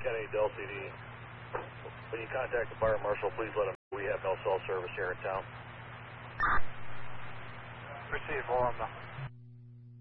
Kennedy Del CD. When you contact the fire marshal, please let him know we have no cell service here in town. Receive, Lambda.